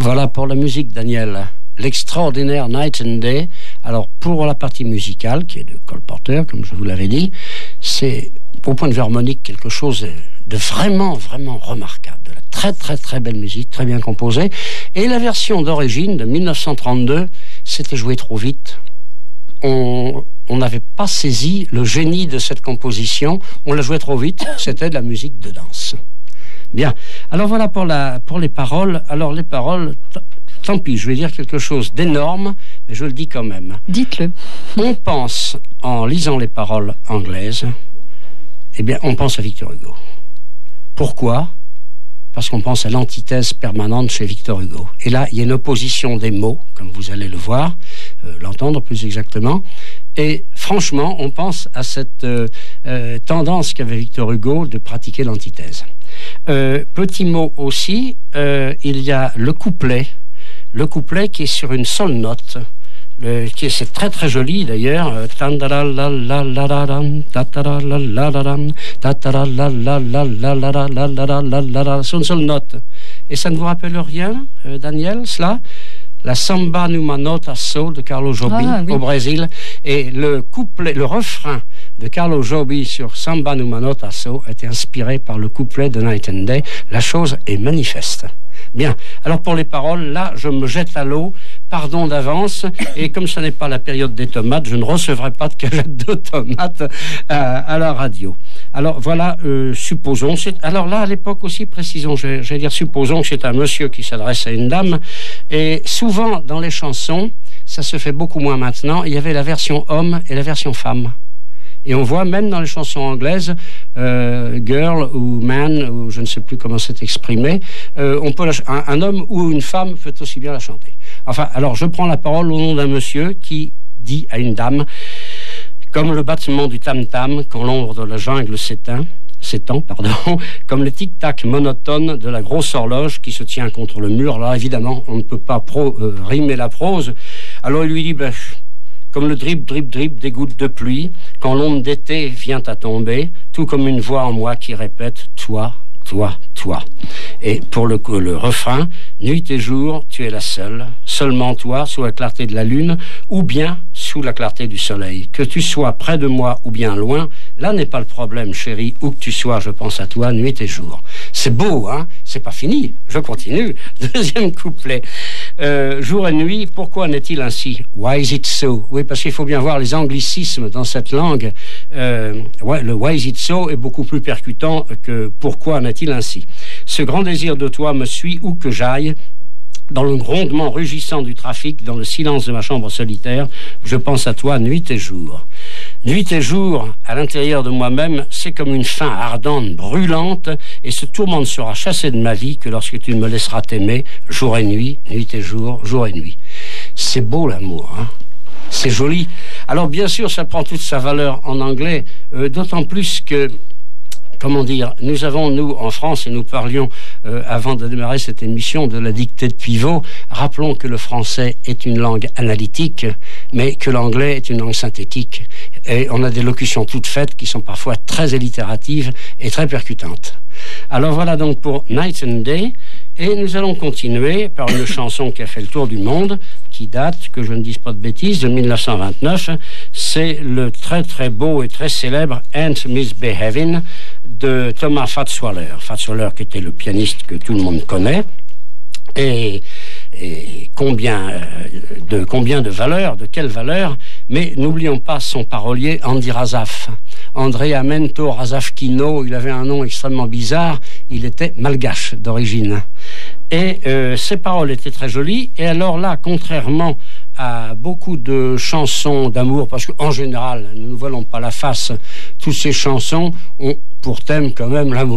Voilà pour la musique, Daniel. L'extraordinaire Night and Day. Alors, pour la partie musicale, qui est de Cole Porter, comme je vous l'avais dit, c'est, au point de vue harmonique, quelque chose de vraiment, vraiment remarquable. De la très, très, très belle musique, très bien composée. Et la version d'origine, de 1932, c'était joué trop vite. On n'avait pas saisi le génie de cette composition. On la jouait trop vite. C'était de la musique de danse. Bien. Alors voilà pour les paroles. Alors les paroles, tant pis, je vais dire quelque chose d'énorme, mais je le dis quand même. Dites-le. On pense, en lisant les paroles anglaises, eh bien, on pense à Victor Hugo. Pourquoi ? Parce qu'on pense à l'antithèse permanente chez Victor Hugo. Et là, il y a une opposition des mots, comme vous allez le voir, l'entendre plus exactement. Et franchement, on pense à cette tendance qu'avait Victor Hugo de pratiquer l'antithèse. Petit mot aussi, il y a le couplet qui est sur une seule note, c'est très très joli d'ailleurs. C'est une seule note. Et ça ne vous rappelle rien, Daniel, cela ? La Samba numa nota so de Carlo Jobim au Brésil. Et le refrain de Carlo Jobim sur Samba numa nota so était inspiré par le couplet de Night and Day. La chose est manifeste. Bien, alors pour les paroles, là, je me jette à l'eau, pardon d'avance, et comme ce n'est pas la période des tomates, je ne recevrai pas de cagette de tomates à la radio. Alors voilà, supposons, alors là, à l'époque aussi, précisons, j'allais dire supposons que c'est un monsieur qui s'adresse à une dame, et souvent dans les chansons, ça se fait beaucoup moins maintenant, il y avait la version homme et la version femme. Et on voit même dans les chansons anglaises, girl ou man, ou je ne sais plus comment c'est exprimé, un homme ou une femme peut aussi bien la chanter. Enfin, alors je prends la parole au nom d'un monsieur qui dit à une dame, comme le battement du tam-tam quand l'ombre de la jungle s'étend, comme le tic-tac monotone de la grosse horloge qui se tient contre le mur. Là, évidemment, on ne peut pas rimer la prose. Alors il lui dit, comme le drip, drip, drip des gouttes de pluie, quand l'onde d'été vient à tomber, tout comme une voix en moi qui répète « toi, toi, toi ». Et pour le refrain, « nuit et jour, tu es la seule, seulement toi, sous la clarté de la lune, ou bien sous la clarté du soleil. Que tu sois près de moi ou bien loin, là n'est pas le problème, chérie, où que tu sois, je pense à toi, nuit et jour ». C'est beau, hein ? C'est pas fini, je continue. Deuxième couplet. Jour et nuit, pourquoi n'est-il ainsi ? Why is it so ? Oui, parce qu'il faut bien voir les anglicismes dans cette langue. Le why is it so est beaucoup plus percutant que pourquoi n'est-il ainsi ? Ce grand désir de toi me suit où que j'aille. Dans le grondement rugissant du trafic, dans le silence de ma chambre solitaire, je pense à toi nuit et jour. Nuit et jour, à l'intérieur de moi-même, c'est comme une faim ardente, brûlante, et ce tourment ne sera chassé de ma vie que lorsque tu me laisseras t'aimer, jour et nuit et jour, jour et nuit. C'est beau l'amour, hein ? C'est joli. Alors bien sûr, ça prend toute sa valeur en anglais, d'autant plus que, comment dire, nous avons, nous, en France, et nous parlions, avant de démarrer cette émission, de la dictée de Pivot, rappelons que le français est une langue analytique, mais que l'anglais est une langue synthétique. Et on a des locutions toutes faites qui sont parfois très allitératives et très percutantes. Alors voilà donc pour Night and Day, et nous allons continuer par une chanson qui a fait le tour du monde, qui date, que je ne dise pas de bêtises, de 1929. C'est le très très beau et très célèbre Ain't Misbehavin' de Thomas Fatzwaller. Fatzwaller qui était le pianiste que tout le monde connaît. Et combien de valeur, de quelle valeur, mais n'oublions pas son parolier Andy Razaf. Andreamento Razafkino, il avait un nom extrêmement bizarre, il était malgache d'origine. Et ses paroles étaient très jolies, et alors là, contrairement à beaucoup de chansons d'amour, parce qu'en général, ne nous voilons pas la face, toutes ces chansons ont pour thème quand même l'amour.